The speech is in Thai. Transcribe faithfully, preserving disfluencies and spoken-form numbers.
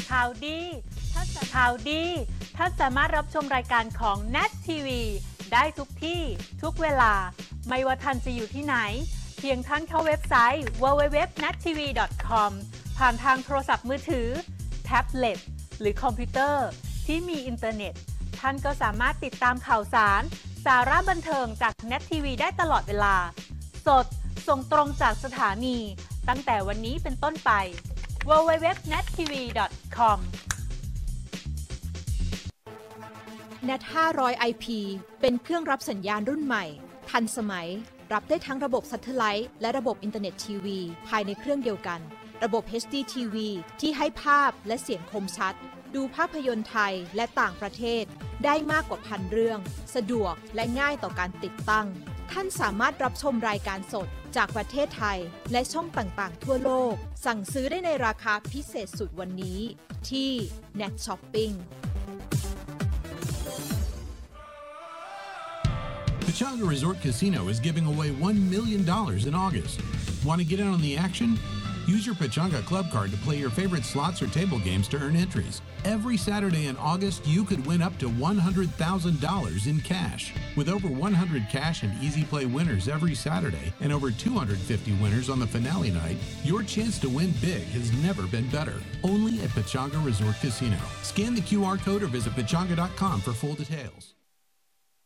ข่าวดีถ้าข่าวดีท่านสามารถรับชมรายการของ เน็ต ที วี ได้ทุกที่ทุกเวลาไม่ว่าท่านจะอยู่ที่ไหนเพียงท่านเข้าเว็บไซต์ ดับเบิลยู ดับเบิลยู ดับเบิลยู ดอท เน็ต ที วี ดอท คอม ผ่านทางโทรศัพท์มือถือแท็บเล็ตหรือคอมพิวเตอร์ที่มีอินเทอร์เน็ตท่านก็สามารถติดตามข่าวสารสาระบันเทิงจาก เน็ต ที วี ได้ตลอดเวลาสดส่งตรงจากสถานีตั้งแต่วันนี้เป็นต้นไป ดับเบิลยู ดับเบิลยู ดับเบิลยู ดอท เน็ต ที วี ดอท คอมเน็ต ห้าร้อย ไอ พี เป็นเครื่องรับสัญญาณรุ่นใหม่ทันสมัยรับได้ทั้งระบบซัตเทไลท์และระบบอินเทอร์เน็ตทีวีภายในเครื่องเดียวกันระบบ เอช ดี ที วี ที่ให้ภาพและเสียงคมชัดดูภาพยนตร์ไทยและต่างประเทศได้มากกว่าพันเรื่องสะดวกและง่ายต่อการติดตั้งท่านสามารถรับชมรายการสดจากประเทศไทยและช่องต่างๆทั่วโลกสั่งซื้อได้ในราคาพิเศษสุดวันนี้ที่ เน็ต Shopping Pechanga Resort Casino is giving away one million dollars in August. Want to get in on the action? Use your Pechanga Club card to play your favorite slots or table games to earn entries. Every Saturday in August, you could win up to one hundred thousand dollars in cash. With over one hundred cash and easy play winners every Saturday and over two hundred fifty winners on the finale night, your chance to win big has never been better. Only at Pechanga Resort Casino. Scan the Q R code or visit pechanga dot com for full details.